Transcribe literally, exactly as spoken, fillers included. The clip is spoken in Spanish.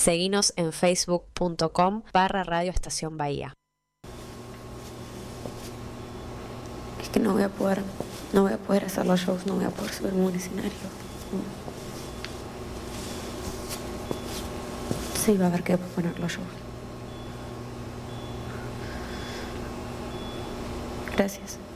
Seguinos en facebook.com barra Radio Estación Bahía. Es que no voy a poder, no voy a poder hacer los shows, no voy a poder subirme a un escenario. Sí, va a haber que poner los shows. Gracias.